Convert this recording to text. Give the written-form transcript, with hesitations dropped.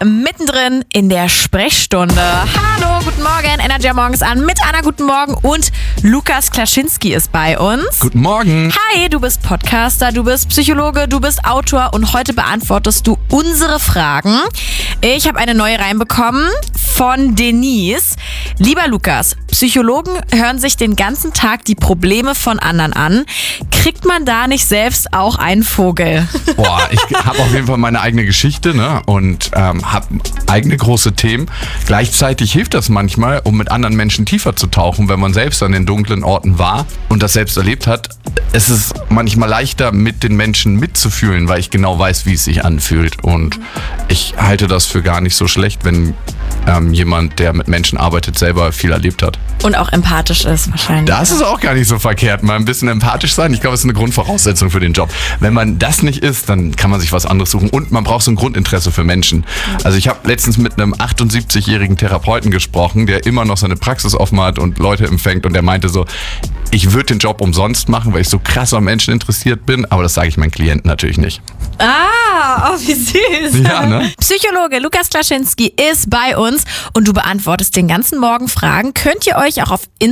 mittendrin in der Sprechstunde. Hallo, guten Morgen, Energy Morgens an mit Anna, guten Morgen und Lukas Klaschinski ist bei uns. Guten Morgen. Hi, du bist Podcaster, du bist Psychologe, du bist Autor und heute beantwortest du unsere Fragen. Ich habe eine neue reinbekommen von Denise. Lieber Lukas, Psychologen hören sich den ganzen Tag die Probleme von anderen an. Kriegt man da nicht selbst auch einen Vogel? Boah, ich habe auf jeden Fall meine eigene Geschichte, ne? Und habe eigene große Themen. Gleichzeitig hilft das manchmal, um mit anderen Menschen tiefer zu tauchen, wenn man selbst an den dunklen Orten war und das selbst erlebt hat. Es ist manchmal leichter, mit den Menschen mitzufühlen, weil ich genau weiß, wie es sich anfühlt. Und ich halte das für gar nicht so schlecht, wenn jemand, der mit Menschen arbeitet, selber viel erlebt hat. Und auch empathisch ist wahrscheinlich. Das ist auch gar nicht so verkehrt, mal ein bisschen empathisch sein. Ich glaube, das ist eine Grundvoraussetzung für den Job. Wenn man das nicht ist, dann kann man sich was anderes suchen. Und man braucht so ein Grundinteresse für Menschen. Also ich habe letztens mit einem 78-jährigen Therapeuten gesprochen, der immer noch seine Praxis offen hat und Leute empfängt. Und der meinte so, ich würde den Job umsonst machen, weil ich so krass an Menschen interessiert bin. Aber das sage ich meinen Klienten natürlich nicht. Oh, wie süß. Ja, ne? Psychologe Lukas Klaschinski ist bei uns und du beantwortest den ganzen Morgen Fragen. Könnt ihr euch auch auf